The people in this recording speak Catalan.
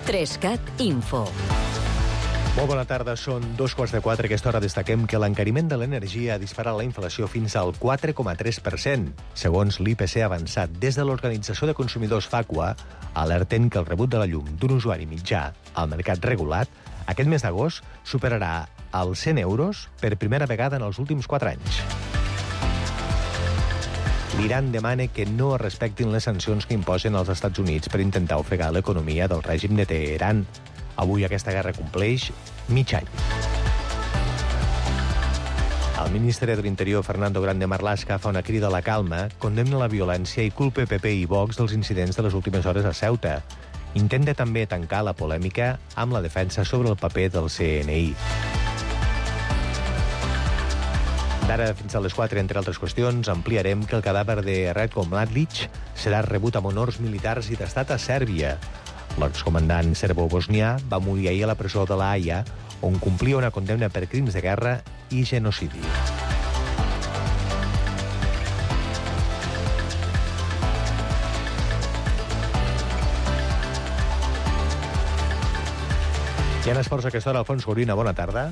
3CAT Info. Molt bona tarda, són 3:15. A aquesta hora destaquem que l'encariment de l'energia ha disparat la inflació fins al 4,3%. Segons l'IPC avançat, des de l'Organització de Consumidors FACUA, alerten que el rebut de la llum d'un usuari mitjà al mercat regulat aquest mes d'agost superarà els 100 euros per primera vegada en els últims 4 anys. L'Iran demana que no es respectin les sancions que imposen els Estats Units per intentar ofegar l'economia del règim de Teheran. Avui aquesta guerra compleix mig any. El ministre de l'Interior, Fernando Grande Marlaska, fa una crida a la calma, condemna la violència i culpa PP i Vox dels incidents de les últimes hores a Ceuta. Intenta també tancar la polèmica amb la defensa sobre el paper del CNI. D'ara fins a les 4, entre altres qüestions, ampliarem que el cadàver de Ratko Mladic serà rebut amb honors militars i d'estat a Sèrbia. L'excomandant serbo-bosnià va morir ahir a la presó de la Haia, on complia una condemna per crims de guerra i genocidi. I en esports a aquesta hora, Alfons Gorina, bona tarda.